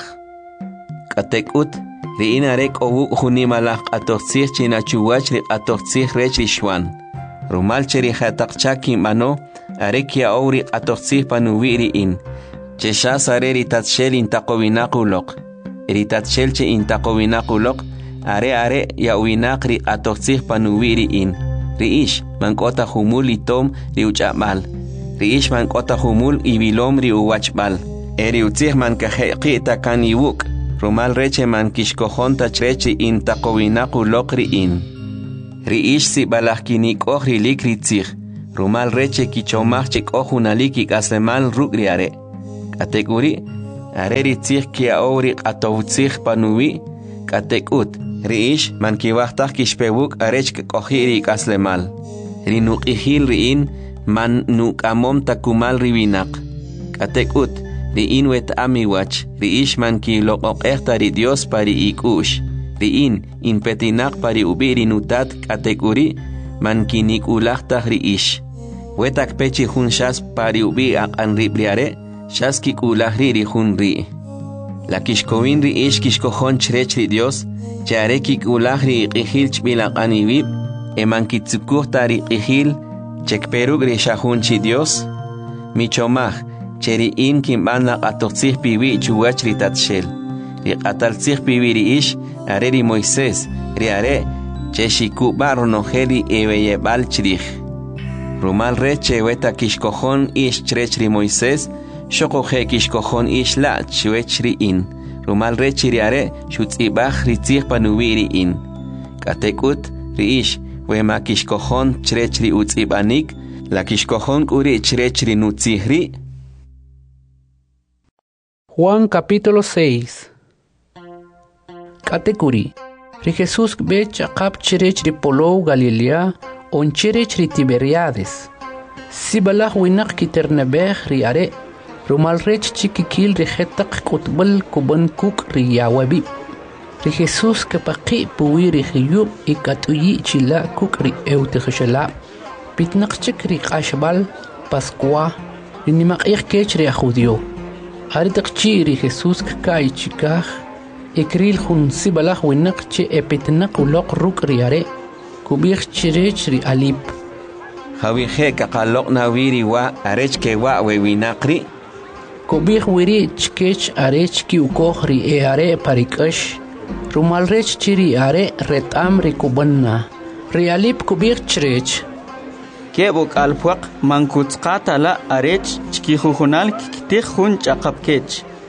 Katekut riin are kowuk hunimalaj atoqtzij chinachuwach ri atoqtzij rech ri shwan. Rumal che ri jataqcha kinbano arekia auri atoqtzij panuwiri in. Cheshas are ri tatshel intaqowinaquloq. Ri tatshel che intaqowinaquloq are yawinaq ri atoqtzij panuwiri in. Ri ish mankota humul itom ri uch'abal. Ri ish mankota humul ibilom ri uwachbal. eri utzih man kajeqita kan iwuk rumal reche man kishkojonta chrechi in taqowinaku lokri in riish si balajkinik ohri likri tzih rumal reche kichomach chik ohunaliki kaslemal rukri are katekuri areri tzih kia ori qatovutzih panuwi katekut riish man kiwachtaj kishpewuk arech kohiri kaslemal rinuqihil riin man nukamom takumal riwinak katekut riin wet amiwach riish man kiloqoqehta ri Dios pari ikush riin impetinak pari ubiri nutat katekuri man kinikulajtaj riish wetak pechi jun shas pari ubi aqan ribriare shas kikulajri ri jun ri la kishkowin riish kishkojon chrech ri Dios chare kikulajri iqihil chbilaqaniwib eman kitsukuhta ri iqihil chekperuk ri shahun chi Dios michomaj cheri in kimban la qatoqsih piwi chuwach ri tatshel ri qatalsih piwi ri ish are ri Moisés ri are cheshikuba ronojeli ebeyebal chrij rumal reche weta kishkojon ish chrech ri Moisés shokoje kishkojon ish la chwech ri in rumal reche ri are shutzibaj ri tzih panuwi ri in katekut ri ish wema kishkojon chrech ri utzibanik la kishkojon kuri chrech ri nutzihri. Juan capítulo 6. Katekuri. Ri Jesús bech aqab chrech ri Polou Galilea on chrech ri Tiberiades. Sibalach winak kiternebech ri are rumal rech chikikil ri khetaq kutbal kuban kuk ri yawabi. Ri Jesús kapaqi puwi ri khiyub ikatuyi chila kuk ri eutekhshala. Pitnaq chik ri qashbal Pascua ri nimaqih kech ri ajudio. Aritaqchi ri Jesús kai chikaj ekril jun sibalach winak che epitnaq uloq ruk ri are kubih chirech ri alip. Jawihe kakaloq na wiri wa arech ke wa we winakri. Kubih wiri chkech arech ki ukoh ri e are parikash. Rumal rech chiri are retam ri kubanna. Ri alip kubih chirech. Kebuk alpuaq mankutzqata la arech chkijujunal kiktij jun chaqapkech.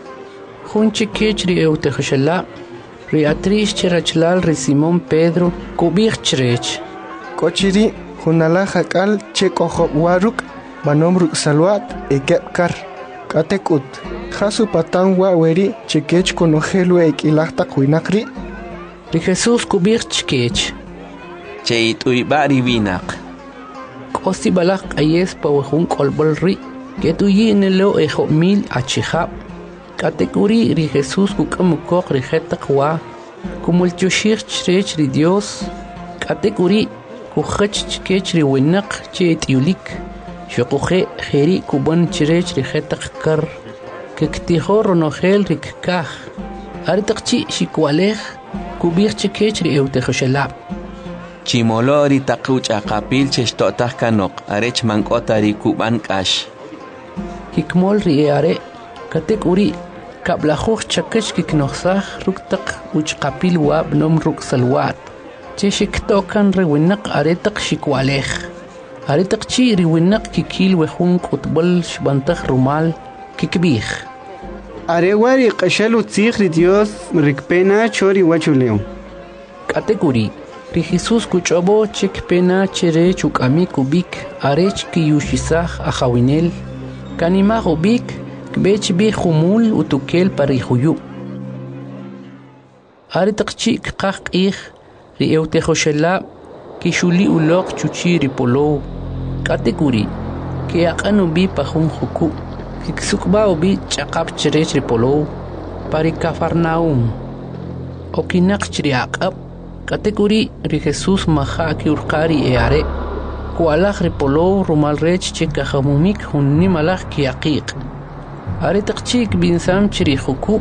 Jun chikech ri eutekhshala. Ri atrish chirachlal ri Simón Pedro kubih chirech. Kochiri junala hakal chekojob waruk manom ruk salwat ekepkar. Katekut jasu patan wa weri chikech konojelu ekilahta kuinakri. Ri Jesús kubih chikech. Cheit uibari winak. Kosi balak ayes pawahun kolbol ri ketuyi nelo ejo mil achihab. Katekuri ri Jesús kukamukok ri jetaqwa kumulchushir chrech ri Dios. Katekuri kukhach chkech ri winak chet yulik. Shokuje jeri kuban chrech ri jetaqkar kektijo ronojel ri kkaj. Aritaqchi shikwalej kubir chkech ri eutekhshalab. Chimolori taquch aqapil cheshtotaj kanok arech mankota ri kuban kash. Kikmol ri are katekuri kablajuj chakech kiknoxaj ruktaq uchqapil wab nom ruk salwat. Cheshiktokan ri winaq aretaq shikwalej. Aretaq chi ri winaq kikil wejun kutbal shbantaj rumal kikbij. Arewari qashalu tzih ri Dios rikpena chori wachuleo. Katekuri ri Jesús kuchobo chikpena chere chukami kubik arech ki yushisaj ajawinel kanima ubik kbech bi khumul utukel parihuyu aritaqchi qaq ih ri eutejoshela kishuli uloq chuchi ri polo katekuri ki aqanu bi pajun huku kiksukba ubi chaqap cherech ri polo pari Cafarnaum okinaq chri aqab katekuri ri Jesús maha ki urqari eare kualaj ri polo rumal rech chikajamumik hunni malaj ki aqiq aritaqchik binsam chri huku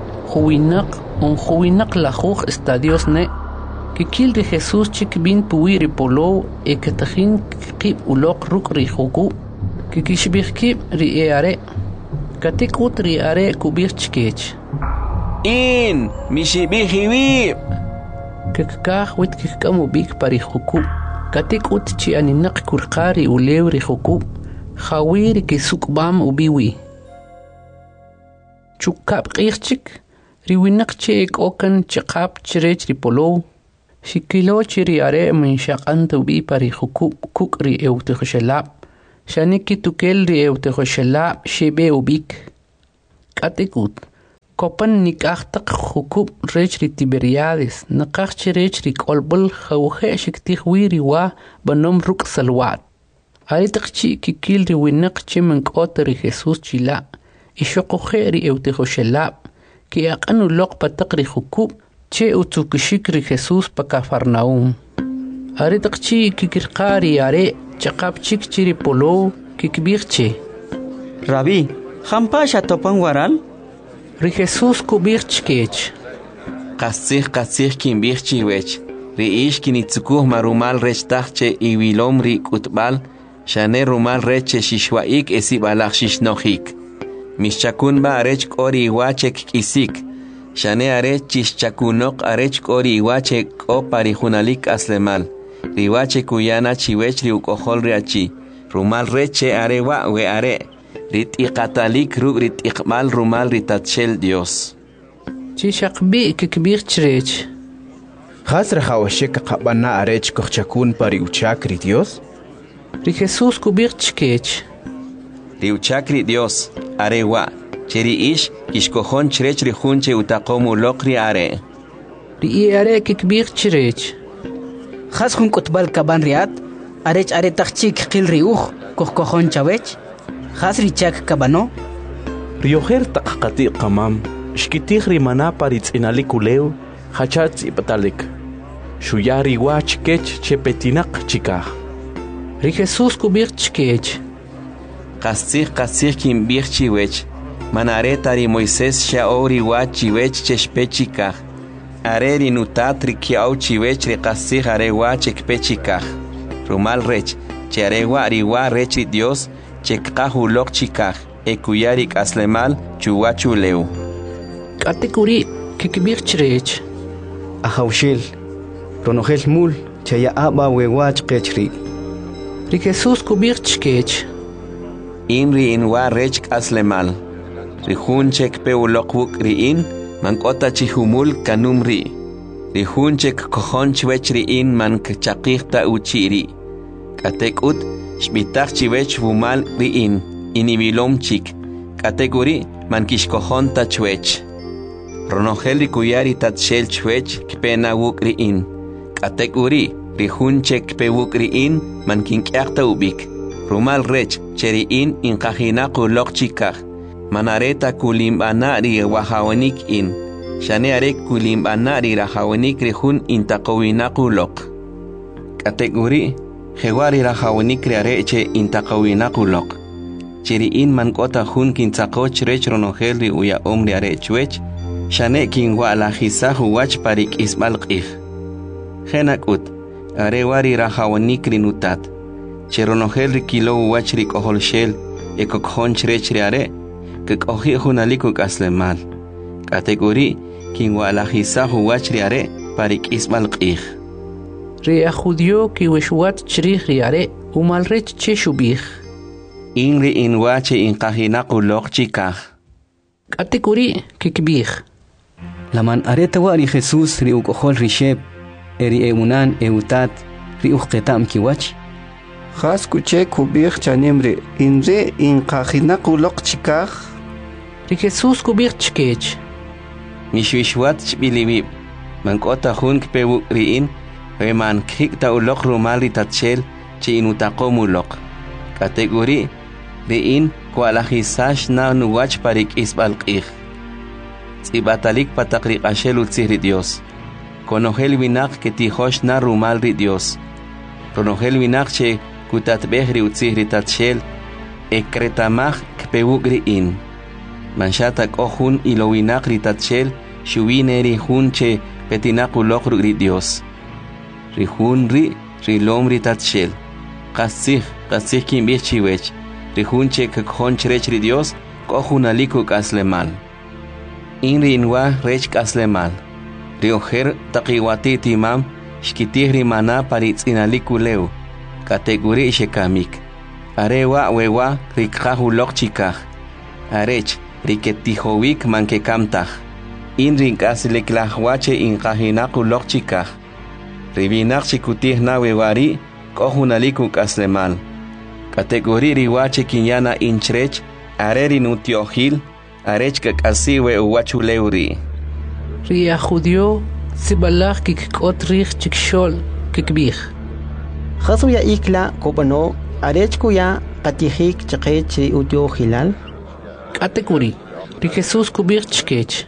huwinaq lajuj estadios ne kikil ri Jesús chik bin puwi ri polo ekatajin qib uloq ruk ri huku kikishbih kib ri eare katikut ri are kubih chkech in mishibihiwib kikaj wit kikamu bik pari huku katikut chi aninaq kurqari ulew ri huku khawir ki sukbam ubiwi chukab qirchik riwinak che okan chaqab chirech ripolo shikilo chiri are min shaqantu bi pari khukub kukri euti khshalab shaniki tukel ri euti khshalab shebe ubik katekut kopan nikachtak khukub rech ri Tiberiades naqach chirech ri kolbul khawhe shiktikh wiri wa banom ruk salwat Aritaqchi kikil ri winak chiman kotri Jesus chila ishoko kheri eutejo shelab ki aqanu loq pataqri khukub che utukishikri Jesus pa Cafarnaum Aritaqchi kikirqari are chaqab chik chiri polo kikbirche Rabbi khampasha topan waral ri Jesus kubirchkech qasih kimbirchi wech ri ish kinitsukuh marumal rechtachche iwilom ri kutbal Shane rumal reche shishwaik esibalach shishnohik. Mishchakun ba arech kori iwachek kisik. Shane arech chishchakunok arech kori iwachek o parijunalik aslemal. Riwache kuyana chiwech riukohol riachi. Rumal reche arewa we are. Rit iqatalik rug rit iqmal rumal ritatshel Dios. Chishakbi kikbir chrech. Khasra khawashek qabana arech kochakun pari uchakri Dios. Ri Jesus kubirchkech Ri uchakri Dios arewa cheri ish kishkohon chrech ri junche utaqomu lokri are Ri are kikbirchrech Khas khun kutbal kaban riat arech are taqchik qil riuh kohkohon chawech khas ri chak kabano Rioher taqqati qamam shkitig ri mana paritz inalikuleu khachat ipatalik Shuyari wach kech chepetinaq chikah Ri Jesus kubirchkech Qasih kimbirchi wech manareta ri Moisés shaori wachi wech cheshpechikah are ri nutat ri kiau chiwech ri qasih are wachek pechikah rumal rech charewa ri wa rech ri Dios chekqahu lokchikah ekuyari aslemal chuwachu leu katekuri kikbirchrech Ahawshel ronogel mul chaya aba we wach qechri Ri Jesus kubirchkech Inri inwa rech aslemal ri junchek peulokwuk ri in mankota chihumul kanumri ri junchek kohon chwech ri in man kachaqihta uchiri katekut shmitach chiwech vumal ri in inivilom chik kategori man kishkohon ta chwech ronogel ri kuyari tatshel chwech kpena wuk ri in kategori ri junchek pewuk ri in man kinkyaqta ubik rumal rech cheri in qajinaqu loqchikaj manareta kulimbana ri wahawanik in shane arek kulimbana ri rahawanik ri jun intaqawinaqu loq kategori jewari rahawanik ri areche intaqawinaqu loq cheri in man kota jun kintzaqoch rech ronogel ri uya omri arechwech shane kinwa la hisahu wach parik ismal qij jenakut arewari rahawanik ri nutat cheronogel ri kilo wach ri kohol shel ekokjon chrech ri are kekohi junaliko kaslemal kategori kinwa la hisahu wach ri are parik ismal qij ri ajudio ki weshwat chrij ri are umal rech cheshubij inri inwache inqajinaqu loqchikaj kategori kikbij Laman areta wa ri Jesus ri ukohol ri sheb eri emunan eutat ri uqetam kiwach Khas kuche kubir chanimri inre inqajinaqu loqchikaj Ri Jesus kubirchkech mishwishwat chbilibib mankota jun kpewuk ri in we man khikta uloq rumal ri tatshel chi inutaqomu loq kategori ri in kwalahisash na nuwach parik isbal qij tsibatalik pataqri qashel utzih ri Dios konogel winak que tijosh na rumal ri Dios ronogel winak che kutatbeh ri utzih ri tatshel ekretamaj kpewuk ri in manshatak ojun ilo winak ri tatshel shuwine ri jun che petinaku loq ri Dios ri jun ri lom ri tatshel qasih kimbih chiwech ri jun che kjon chrech ri Dios kojun aliko kaslemal inri inwa rech kaslemal Rioher taqiwati timam shkitihri mana paritz'inaliku leu kategori shekamik arewa wewa rikqahu loqchikaj arech riketihowik mankekamtaj. In rinkasilik lahwache inkajinaku lokchikaj. Ribinak chikutih nawe wari, kohunaliku kaslemal. Kategori riwache kinyana inchrech, areri nutiohil, arech kakasiwe uwachuleuri. Ria judio, sibalach kikot rich chikshol, kikbih. Khasuya ikla kopano, arech kuya katihik chakech utiohilal. Kategori, ri Jesus kubir chkech.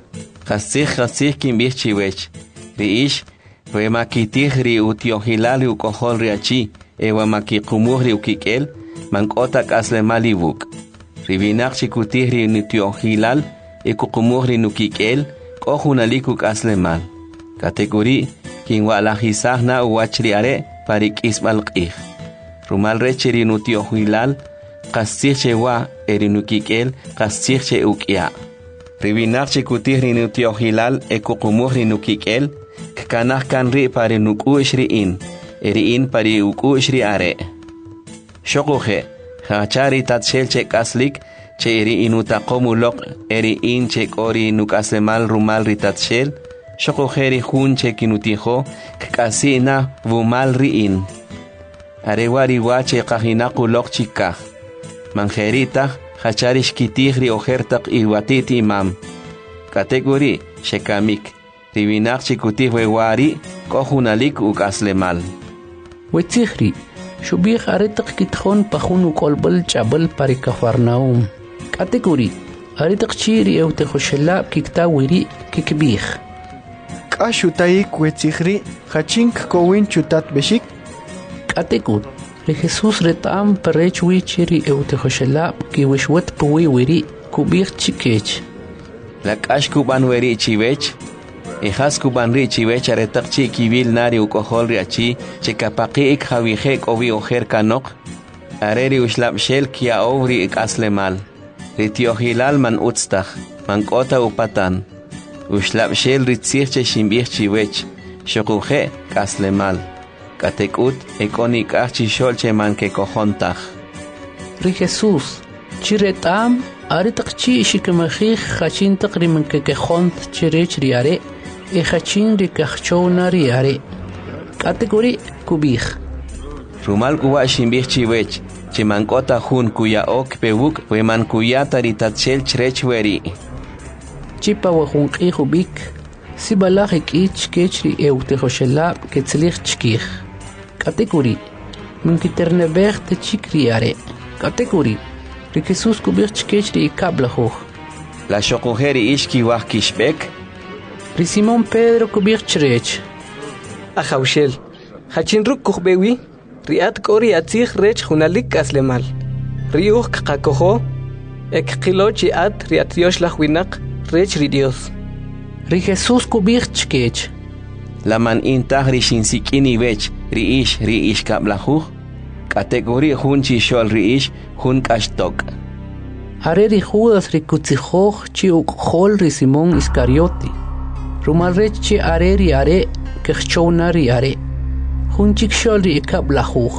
Khasih kimbih chiwech. Riish, wemakitih ri utiohilal ukohol riachi, ewamakikumuh ri ukikel, mankota kaslemali buk. Ribinak chikutih ri nutiohilal, ekukumuh ri nukikel, kohunaliku kaslemal. Kategori, kinwalajisah na uwachriare parik isbalqih. Rumal recheri nutiohilal, kasih chewa erinukikel, kasih che ukia. Ribinak chikutih ri nutiohilal, ekukumuh ri nukikel, kanah kanri pari nukushri in, eriin pari ukushri are. Shokuhe, hachari tatshel che kaslik, che eri inutakomulok, eriin che kori nukasemal rumal ritatshel, shokuhe ri hun che kinutiho, kasina vumal riin. Arewari wache kahinakulok chikah. Manjerita, hacharish kitih ri ojertak iwatiti imam. Kategori, shekamik. Ribinak chikutih wewari, kohunalik ukaslemal. Wetzihri, shubih aretak kitjon pahun ukolbal chabal pari Kafarnaum. Kategori, aretak chiri eutejoshelab kiktawiri kikbih. Kashutaik wetzihri, hachink kowin chutat beshik. Kategori, re Jesus retam parech wichiri eutejoshelab kiwishwet puwiwiri kubih chikech. Lakash kuban weri chivech. Ijas kuban ri chivech aretak chi kibil nari ukohol riachi, chekapaki ik hawihek ovi ojer kanok, areri ushlab shel kia ovri ik aslemal. Ritiohilal man utstaj, man kota upatan. Ushlab shel ritzirche shimbih chivech, shokuhe kaslemal. Katekut ekonik achi sholche man ke kohontaj. Ri Jesus, chiretam, aretak chi shikemachich hachin takriman ke kehont chirech riare, hachin rikachona riare. Kategori kubih. Rumal kuwa shimbih chiwech, chimankota hun kuya ok pewuk, weman kuya taritatshel chrechweri. Chipa wahun kihubik, sibalajik ich kechri eutejoshelab ketzlich chkich. Kategori, minkiternebech te chikriare. Kategori, ri Jesus kubih chkechri ikablajuj. La shokujeri ishki wah kishbek. Ri Simón Pedro kubih chrech. Ajaushel, hachin ruk kuhbewi, riat kori atzich rech hunalik aslemal. Riuh kakakoho, ek kilochi at riat Dios lahwinak rech ri Dios. Ri Jesus kubih chkech. La man intah ri shinsikini vech, ri ish kablajuj. Kategori hun chishol ri ish, hun kashtok. Are ri Judas ri kutzijoj chi ukhol ri Simón Iscarioti. Rumal rech chi are ri are, kechona ri are. Hun chikshol ri ikablajuj.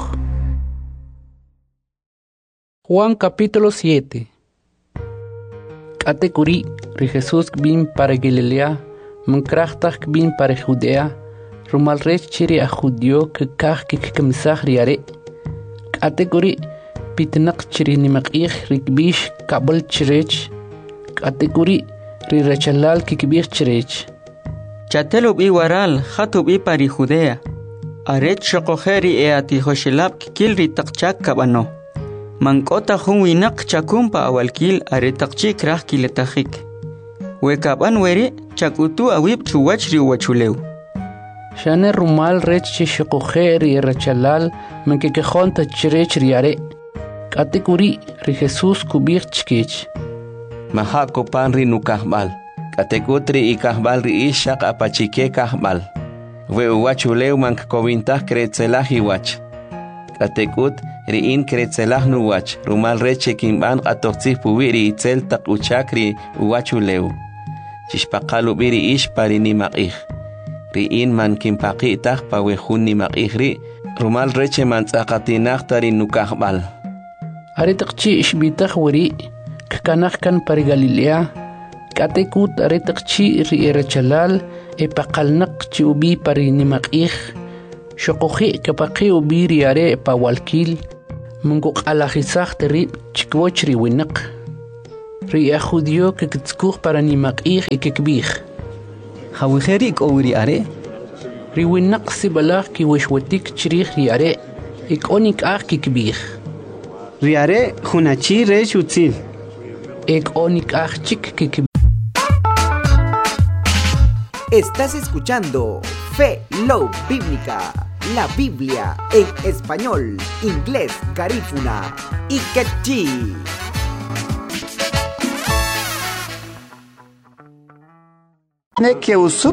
Juan capítulo 7. Kategori ri Jesus bin para Galilea, mankrachtak bin para Judea, rumal rech chiri a judio kekach kikkamsach ri are. Kategori pitnak chiri nimakich rikbish kabel chirech. Kategori ri rachalal kikbich chirech. Chatelub i waral, hatub i pari Judea. Aret shokojeri e atihoshelab kikil ritakchak kabano. Mankota hunwinak chakumpa awalkil aretakchi krah kiletajik. Wekaban weri chakutu awib chuwachri wachuleu. Shane rumal rech shokojeri rachalal mankekehonta chirech riare. Kategori ri Jesus kubich chkech. Mahako pan ri nukahbal. Kategutri i kahbal ri ishak apachike kahbal. We uwachuleu mankkovintah kretzelah iwach. Kategut riin kretzelah nuwach. Rumal reche kimban atotzih puwiri itzel tak uchakri uwachuleu. Chishpakalu biri ish pari nimakih. Riin man kimpakitah pawehun nimakih ri. Rumal reche man tzakatinah tari nukahbal. Aritakchi ishbitah wiri. kanahkan pari Galilea katekut aretaqchi ri erachalal epaqalnaq chi ubi pari nimaqih shoqoji kapaqi ubi ri are pawalkil munguq alajisaq terib chikwoch ri winaq ri judio kekitskuq para nimaqih ikekbih Hawiheri kowiri are ri winaq sibalaq ki wishwatik chirih ri are ikonik kikbih ri are hunachi re shutzil ikonik chik kikbih. Estás escuchando Fe Love Bíblica, la Biblia en español, inglés, garífuna y quechí. Ne que